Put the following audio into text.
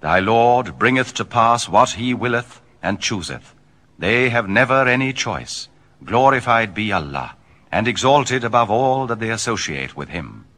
Thy Lord bringeth to pass what he willeth and chooseth. They have never any choice. Glorified be Allah, and exalted above all that they associate with him.